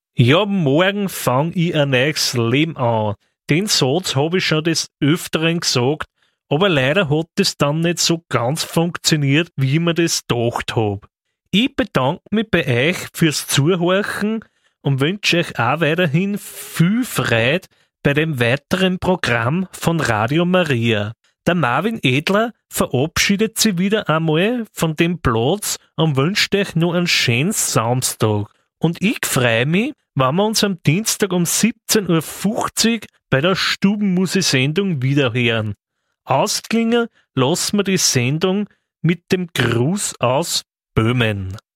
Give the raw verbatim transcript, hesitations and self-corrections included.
Ja, morgen fang ich ein neues Leben an. Den Satz habe ich schon des Öfteren gesagt, aber leider hat es dann nicht so ganz funktioniert, wie ich mir das gedacht habe. Ich bedanke mich bei euch fürs Zuhören und wünsche euch auch weiterhin viel Freude bei dem weiteren Programm von Radio Maria. Der Marvin Edler verabschiedet sich wieder einmal von dem Platz und wünscht euch noch einen schönen Samstag. Und ich freue mich, wenn wir uns am Dienstag um siebzehn Uhr fünfzig bei der Stubenmusik-Sendung wiederhören. Ausklingen lassen wir die Sendung mit dem Gruß aus Böhmen.